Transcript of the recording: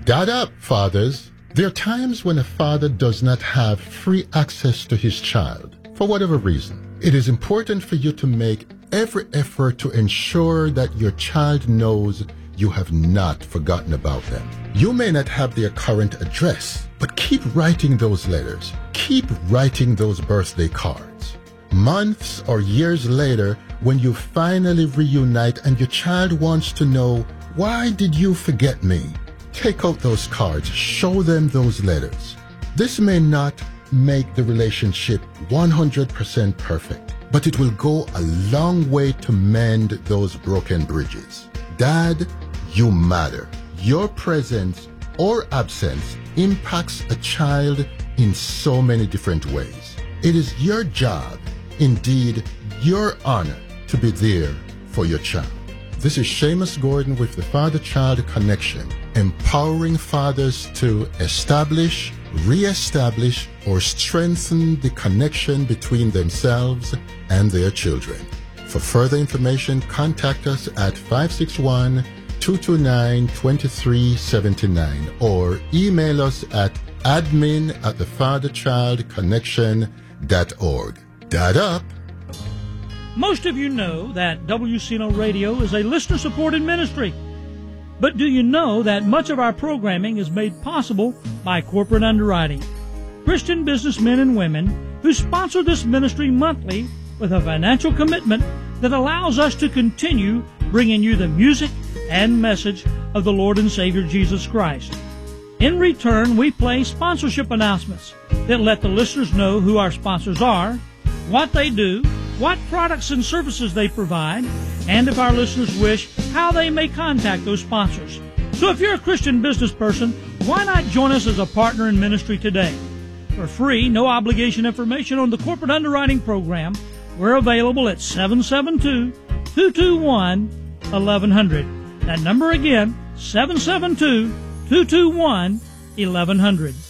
Dad up, fathers. There are times when a father does not have free access to his child, for whatever reason. It is important for you to make every effort to ensure that your child knows you have not forgotten about them. You may not have their current address, but keep writing those letters. Keep writing those birthday cards. Months or years later, when you finally reunite and your child wants to know, why did you forget me? Take out those cards, show them those letters. This may not make the relationship 100% perfect, but it will go a long way to mend those broken bridges. Dad, you matter. Your presence or absence impacts a child in so many different ways. It is your job, indeed your honor, to be there for your child. This is Seamus Gordon with the Father-Child Connection, empowering fathers to establish, re-establish, or strengthen the connection between themselves and their children. For further information, contact us at 561-229-2379 or email us at admin@thefatherchildconnection.org. Dad up! Most of you know that WCNO Radio is a listener-supported ministry. But do you know that much of our programming is made possible by corporate underwriting? Christian businessmen and women who sponsor this ministry monthly with a financial commitment that allows us to continue bringing you the music and message of the Lord and Savior Jesus Christ. In return, we play sponsorship announcements that let the listeners know who our sponsors are, what they do, what products and services they provide, and if our listeners wish, how they may contact those sponsors. So if you're a Christian business person, why not join us as a partner in ministry today? For free, no obligation information on the corporate underwriting program, we're available at 772-221-1100. That number again, 772-221-1100.